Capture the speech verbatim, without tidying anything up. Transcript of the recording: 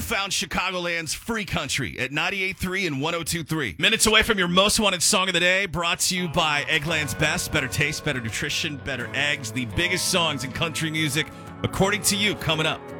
found Chicagoland's free country at ninety-eight point three and one oh two point three. Minutes away from your most wanted song of the day, brought to you by Eggland's Best. Better taste, better nutrition, better eggs. The biggest songs in country music, according to you, coming up.